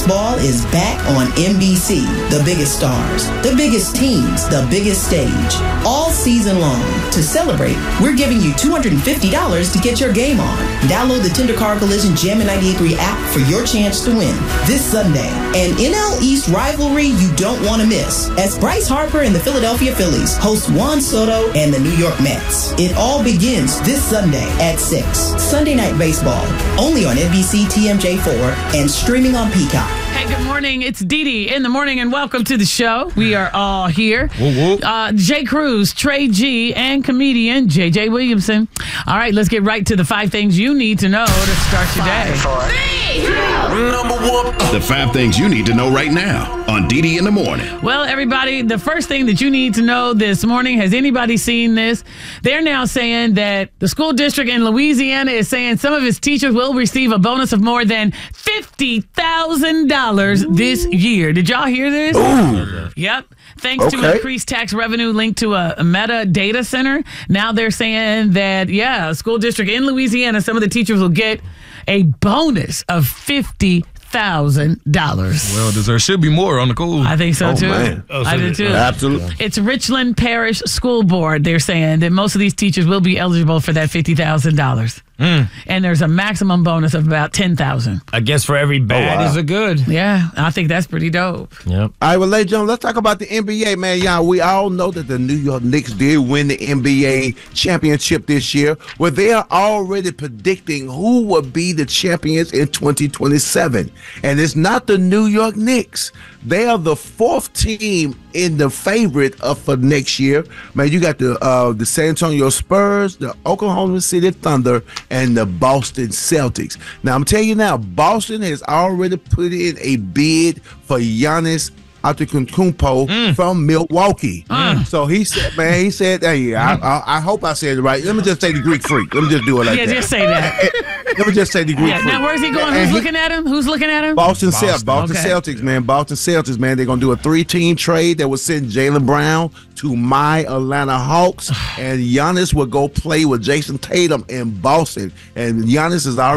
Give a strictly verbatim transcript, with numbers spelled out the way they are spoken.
baseball is back on N B C. The biggest stars, the biggest teams, the biggest stage. All season long. To celebrate, we're giving you two hundred fifty dollars to get your game on. Download the Tender Car Collision Jammin' ninety-eight point three app for your chance to win. This Sunday, an N L East rivalry you don't want to miss, as Bryce Harper and the Philadelphia Phillies host Juan Soto and the New York Mets. It all begins this Sunday at six. Sunday Night Baseball, only on N B C T M J four and streaming on Peacock. Hey, good morning. It's Dee Dee in the morning, and welcome to the show. We are all here. Whoop, whoop. Uh, Jay Cruz, Trey G, and comedian J J Williamson. All right, let's get right to the five things you need to know to start your day. Three, two, number one. The five things you need to know right now on Dee Dee in the morning. Well, everybody, the first thing that you need to know this morning, has anybody seen this? They're now saying that the school district in Louisiana is saying some of its teachers will receive a bonus of more than fifty thousand dollars this year. Did y'all hear this? Ooh. Yep. Thanks Okay. to increased tax revenue linked to a, a Meta data center. Now they're saying that, yeah, a school district in Louisiana, some of the teachers will get a bonus of fifty thousand dollars. Well, there should be more on the cool. I think so, oh, too. Man. Oh, so I do, too. Absolutely. It's Richland Parish School Board. They're saying that most of these teachers will be eligible for that fifty thousand dollars. Mm. And there's a maximum bonus of about ten thousand dollars. I guess for every bad oh, wow. is a good. Yeah, I think that's pretty dope. Yep. All right, well, ladies and gentlemen, let's talk about the N B A, man. Y'all, we all know that the New York Knicks did win the N B A championship this year. Well, they are already predicting who will be the champions in twenty twenty-seven. And it's not the New York Knicks. They are the fourth team in the favorite of for next year. Man, you got the uh, the San Antonio Spurs, the Oklahoma City Thunder, and the Boston Celtics. Now, I'm telling you now, Boston has already put in a bid for Giannis Antetokounmpo mm. from Milwaukee. Mm. So he said, man, he said, hey, I, I, I hope I said it right. Let me just say the Greek freak. Let me just do it like yeah, that. Yeah, just say that. Let me just say the Greek yeah, freak. Now, where's he going? And Who's he, looking at him? Who's looking at him? Boston, Boston. Celtics. Boston okay. Celtics, man. Boston Celtics, man. They're going to do a three-team trade that will send Jaylen Brown to my Atlanta Hawks, and Giannis will go play with Jason Tatum in Boston. And Giannis is already